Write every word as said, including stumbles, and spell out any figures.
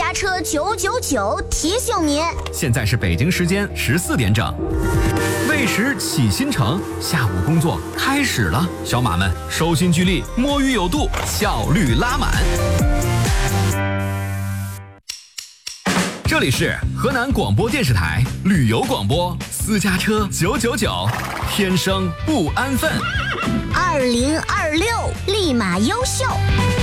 家车九九九提醒您， 现在是北京时间十四点整。为时起新城，下午工作开始了，小马们收心聚力，摸鱼有度，效率拉满。这里是河南广播电视台旅游广播，私家车九九九，天生不安分。 二零二六立马优秀。